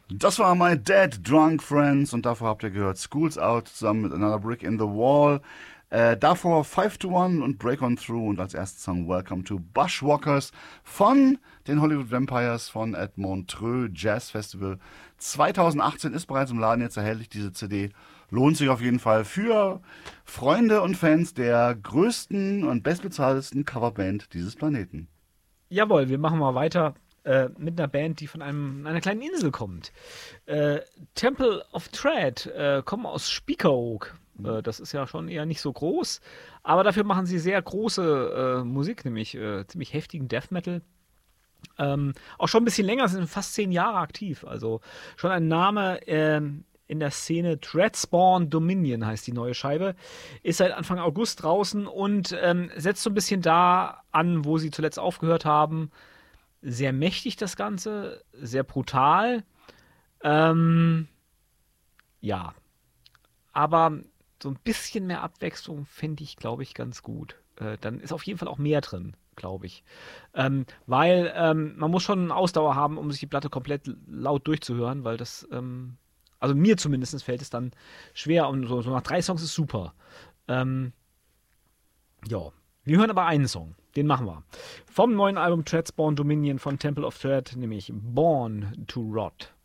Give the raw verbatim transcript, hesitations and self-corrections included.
Das war My Dead Drunk Friends und davor habt ihr gehört School's Out zusammen mit Another Brick in the Wall. Äh, davor five to one und Break On Through und als ersten Song Welcome to Bushwalkers von den Hollywood Vampires von Ed Montreux Jazz Festival. zweitausendachtzehn ist bereits im Laden jetzt erhältlich, diese C D. Lohnt sich auf jeden Fall für Freunde und Fans der größten und bestbezahltesten Coverband dieses Planeten. Jawohl, wir machen mal weiter äh, mit einer Band, die von einem, einer kleinen Insel kommt. Äh, Temple of Dread äh, kommen aus Spiekeroog. Äh, das ist ja schon eher nicht so groß, aber dafür machen sie sehr große äh, Musik, nämlich äh, ziemlich heftigen Death Metal. Ähm, auch schon ein bisschen länger, sind fast zehn Jahre aktiv. Also schon ein Name ähm, in der Szene. Dreadspawn Dominion heißt die neue Scheibe. Ist seit Anfang August draußen und ähm, setzt so ein bisschen da an, wo sie zuletzt aufgehört haben. Sehr mächtig das Ganze, sehr brutal. Ähm, ja, aber so ein bisschen mehr Abwechslung finde ich, glaube ich, ganz gut. Äh, dann ist auf jeden Fall auch mehr drin, glaube ich. Ähm, weil ähm, man muss schon Ausdauer haben, um sich die Platte komplett laut durchzuhören, weil das, ähm, also mir zumindest fällt es dann schwer und so, so nach drei Songs ist super. Ähm, ja, wir hören aber einen Song, den machen wir. Vom neuen Album Dreadspawn Dominion von Temple of Dread, nämlich Born to Rot.